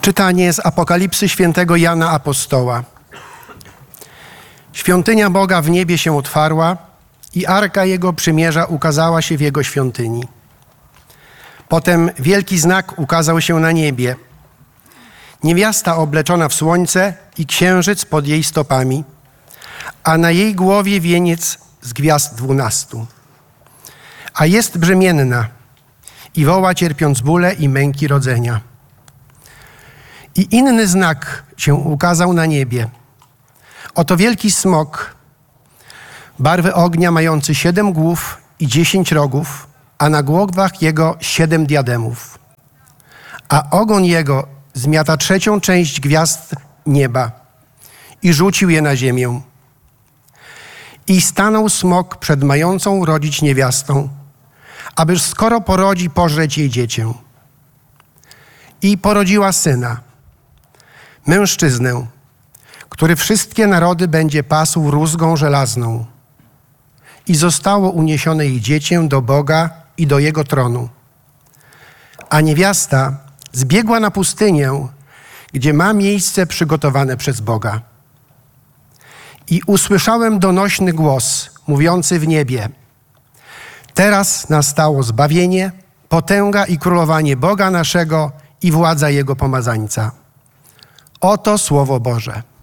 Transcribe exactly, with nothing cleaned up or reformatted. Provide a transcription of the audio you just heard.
Czytanie z Apokalipsy świętego Jana Apostoła. Świątynia Boga w niebie się otwarła i arka Jego przymierza ukazała się w Jego świątyni. Potem wielki znak ukazał się na niebie. Niewiasta obleczona w słońce i księżyc pod jej stopami, a na jej głowie wieniec z gwiazd dwunastu. A jest brzemienna i woła, cierpiąc bóle i męki rodzenia. I inny znak się ukazał na niebie. Oto wielki smok, barwy ognia, mający siedem głów i dziesięć rogów, a na głowach jego siedem diademów. A ogon jego zmiata trzecią część gwiazd nieba i rzucił je na ziemię. I stanął smok przed mającą rodzić niewiastą, abyż skoro porodzi, pożreć jej dziecię. I porodziła syna, mężczyznę, który wszystkie narody będzie pasł rózgą żelazną. I zostało uniesione jej dziecię do Boga i do Jego tronu. A niewiasta zbiegła na pustynię, gdzie ma miejsce przygotowane przez Boga. I usłyszałem donośny głos, mówiący w niebie: teraz nastało zbawienie, potęga i królowanie Boga naszego i władza Jego pomazańca. Oto Słowo Boże.